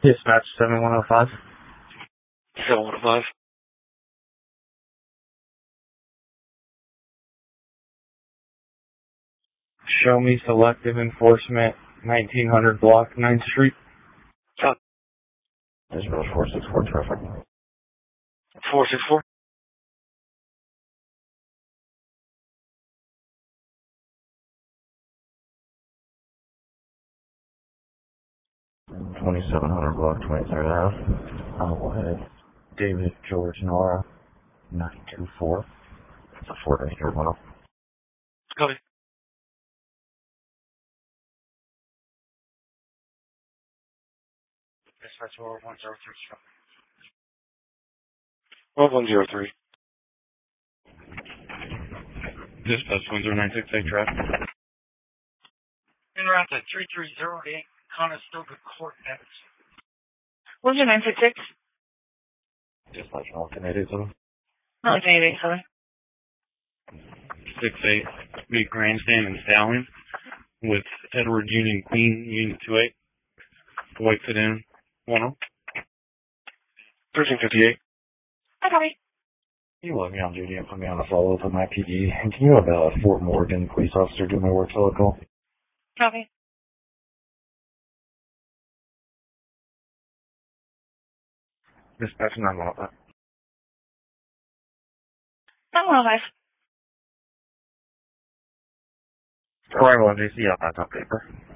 Dispatch 7105. 7105. Show me selective enforcement, 1900 block 9th Street. Copy. Dispatch 464 traffic. 464. $2,700 block 23rd Ave. Owlhead. David George Nora. 924. It's a 4-day terminal. Copy. Dispatch 103. 1103. Dispatch 1096 traffic. En route to 3308 Conestoga Court Edge. 10966. Dispatch 187. 187. 68, meet Grandstand and Stallion with Edward Union Queen, Unit 28. White sedan, 10. 1358. I copy. You left me on duty and put me on a follow-up with my PD. And can you have a Fort Morgan police officer do my work local? Copy. Dispatch 915. 915. Arrival on JC, I'll pass on paper.